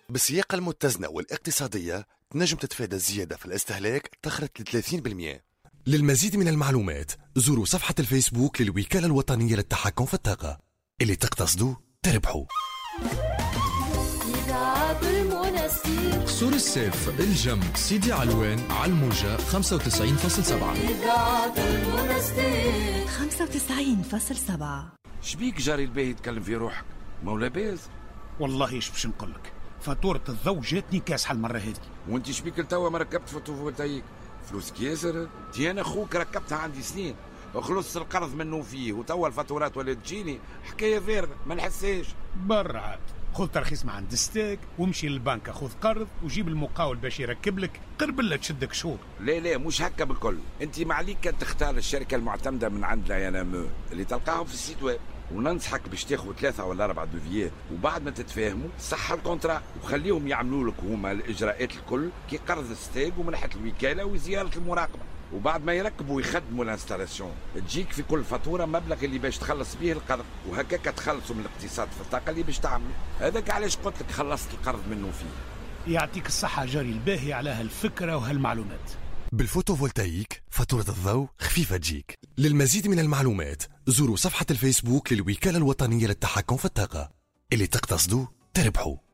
بالسياقة المتزنة والاقتصادية تنجم تتفادى الزيادة في الاستهلاك تخرج ل 30%. للمزيد من المعلومات زوروا صفحة الفيسبوك للوكالة الوطنية للتحكم في الطاقة. اللي تقتصدوا تربحوا. سور السيف، الجم، سيدي علوان، على الموجة 95.7. 95.7. شبيك جاري الباهي يتكلم في روحك؟ مولا باز. والله ايش باش نقولك، فاتورة الضوء جاتني كاسحة المرة هذه. وانت شبيك لتوا ما ركبت فوتوفولتايك؟ فلوسك ياسر. تي انا اخوك ركبتها عندي سنين، خلصت القرض منه فيه، وتوا الفاتورات ولا تجيني حكايه فارغه ما نحساش. برا عاد خذ ترخيص مع عند ستيك وامشي للبنك خذ قرض وجيب المقاول باش يركب لك، قرب تشدك شهور. لا مش هكا بالكل. انت معليك كان تختار الشركه المعتمده من عند لا اللي تلقاهم في السيت ويب، وننصحك باش تاخذ 3 ولا 4 دوفيات، وبعد ما تتفاهموا صح الكونترا وخليهم يعملوا لك هما الاجراءات الكل كي قرض ستيك ومن ناحيه الوكاله وزياره المراقبه، وبعد ما يركبوا ويخدموا الانستالاسيون تجيك في كل فاتوره مبلغ اللي باش تخلص به القرض، وهكاك تخلصوا من الاقتصاد في الطاقه اللي باش تعملوا. هذاك علاش قلت لك خلصت القرض منه فيه. يعطيك الصحه جاري الباهي على هالفكره وهالمعلومات. بالفوتوفولتايك فاتورة الضوء خفيفة تجيك. للمزيد من المعلومات زوروا صفحة الفيسبوك للوكالة الوطنية للتحكم في الطاقة. اللي تقتصدوا تربحوا.